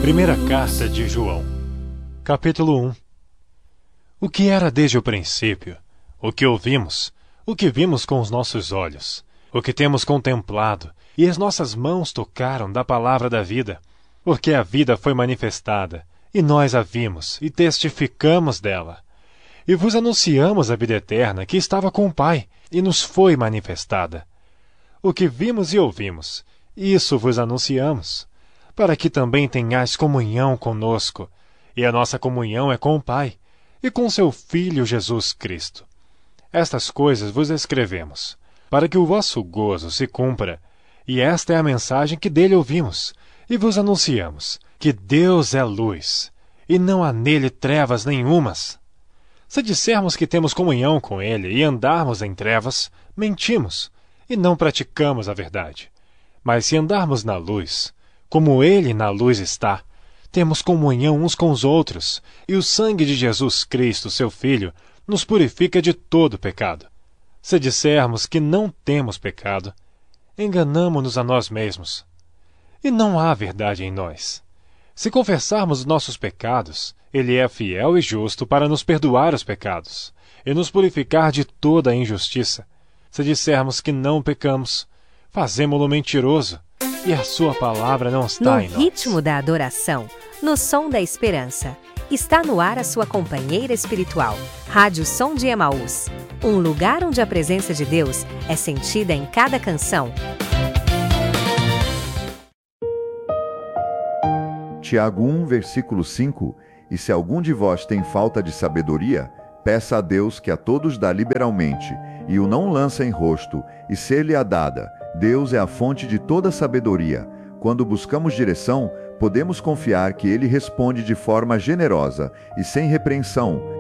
Primeira Carta de João, capítulo 1. O que era desde o princípio, o que ouvimos, o que vimos com os nossos olhos, o que temos contemplado, e as nossas mãos tocaram da palavra da vida, porque a vida foi manifestada, e nós a vimos, e testificamos dela. E vos anunciamos a vida eterna que estava com o Pai, e nos foi manifestada. O que vimos e ouvimos, isso vos anunciamos, para que também tenhais comunhão conosco, e a nossa comunhão é com o Pai, e com seu Filho Jesus Cristo. Estas coisas vos escrevemos, para que o vosso gozo se cumpra, e esta é a mensagem que dele ouvimos, e vos anunciamos, que Deus é luz, e não há nele trevas nenhumas. Se dissermos que temos comunhão com ele e andarmos em trevas, mentimos, e não praticamos a verdade. Mas se andarmos na luz, como ele na luz está, temos comunhão uns com os outros, e o sangue de Jesus Cristo, seu Filho, nos purifica de todo pecado. Se dissermos que não temos pecado, enganamo-nos a nós mesmos, e não há verdade em nós. Se confessarmos os nossos pecados, ele é fiel e justo para nos perdoar os pecados, e nos purificar de toda a injustiça. Se dissermos que não pecamos, fazemo-lo mentiroso, e a sua palavra não está em nós. No ritmo da adoração, no som da esperança, está no ar a sua companheira espiritual, Rádio Som de Emaús, um lugar onde a presença de Deus é sentida em cada canção. Tiago 1, versículo 5. E se algum de vós tem falta de sabedoria, peça a Deus que a todos dá liberalmente, e o não lança em rosto, e ser-lhe-á dada. Deus é a fonte de toda sabedoria. Quando buscamos direção, podemos confiar que Ele responde de forma generosa e sem repreensão,